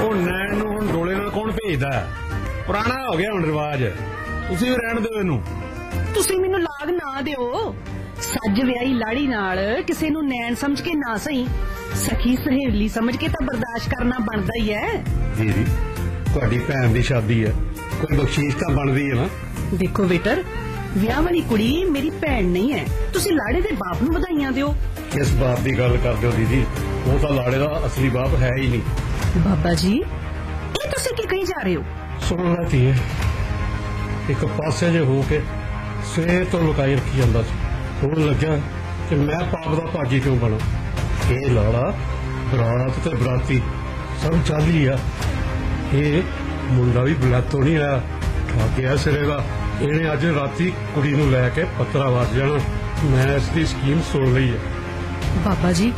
ਉਹ ਨੈਣ ਨੂੰ ਹੁਣ ਡੋਲੇ ਨਾਲ ਕੌਣ ਭੇਜਦਾ? ਪੁਰਾਣਾ ਹੋ ਗਿਆ ਹੁਣ ਰਿਵਾਜ। ਤੁਸੀਂ ਵੀ ਰਹਿਣ ਦਿਓ ਇਹਨੂੰ। ਤੁਸੀਂ ਮੈਨੂੰ ਲਾਗ ਨਾ ਦਿਓ। ਸੱਜ ਵਿਆਹੀ ਲਾੜੀ ਨਾਲ ਕਿਸੇ ਨੂੰ ਨੈਣ ਸਮਝ ਕੇ ਨਾ ਸਹੀ, ਸਖੀ ਸਹੇਲੀ ਸਮਝ ਕੇ ਤਾਂ ਬਰਦਾਸ਼ਤ ਕਰਨਾ ਬਣਦਾ ਹੀ ਹੈ। ਜੀ ਤੁਹਾਡੀ ਭੈਣ ਦੀ ਸ਼ਾਦੀ ਹੈ, ਕੋਈ ਬਖਸ਼ੀਸ਼ ਤਾਂ ਬਣਦੀ ਹੈ ਨਾ। ਦੇਖੋ ਵੇਟਰ, ਵਿਆਹ ਵਾਲੀ ਕੁੜੀ ਮੇਰੀ ਭੈਣ ਨਹੀਂ ਹੈ। ਤੁਸੀਂ ਲਾੜੇ ਦੇ ਬਾਪ ਨੂੰ ਵਧਾਈਆਂ ਦਿਓ। ਕਿਸ ਬਾਪ ਦੀ ਗੱਲ ਕਰਦੇ ਹੋ ਦੀਦੀ? ਉਹ ਤਾਂ ਲਾੜੇ ਦਾ ਅਸਲੀ ਬਾਪ ਹੈ ਹੀ ਨਹੀਂ। ਬਾਬਾ ਜੀ, ਇਹ ਤੁਸੀਂ ਕੀ ਕਹੀ ਜਾ ਰਹੇ ਹੋ? ਸੁਣ ਲੈ ਧੀਏ, ਇੱਕ ਪਾਸੇ ਜੇ ਹੋ ਕੇ ਸਵੇਰ ਤੋਂ ਲੁਕਾਈ ਰੱਖੀ ਜਾਂਦਾ ਸੀ, ਹੁਣ ਲੱਗਿਆ ਕਿ ਮੈਂ ਪਾਪ ਦਾ ਭਾਗੀ ਕਿਉਂ ਬਣਾ। ਇਹ ਲਾੜਾ, ਬਰਾਤ ਤੇ ਬਰਾਤੀ ਸਭ ਚਾਲੀ ਆ। ਇਹ ਮੁੰਡਾ ਵੀ ਬਲਾਤੋਂ ਨਹੀਂ ਆਇਆ, ਠਾਕਿਆ ਸਿਰੇ ਦਾ। ਇਹਨੇ ਅੱਜ ਰਾਤੀ ਕੁੜੀ ਨੂੰ ਲੈ ਕੇ ਪੱਤਰਾ ਵੱਜ ਜਾਣਾ। ਮੈਂ ਇਸ ਦੀ ਸਕੀਮ ਸੁਣ ਲਈ ਹੈ। ਬਾਬਾ ਜੀ,